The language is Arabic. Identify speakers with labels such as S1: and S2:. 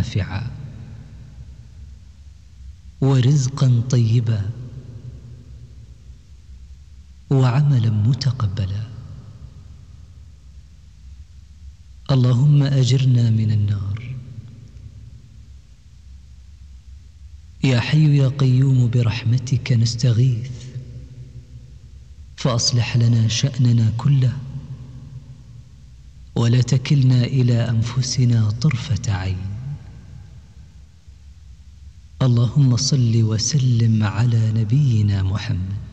S1: نافعا ورزقا طيبا وعملا متقبلا. اللهم أجرنا من النار. يا حي يا قيوم برحمتك نستغيث فأصلح لنا شأننا كله ولا تكلنا إلى أنفسنا طرفة عين. اللهم صل وسلم على نبينا محمد